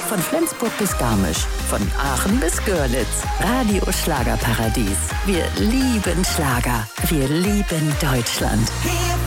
Von Flensburg bis Garmisch, von Aachen bis Görlitz. Radio Schlagerparadies. Wir lieben Schlager. Wir lieben Deutschland.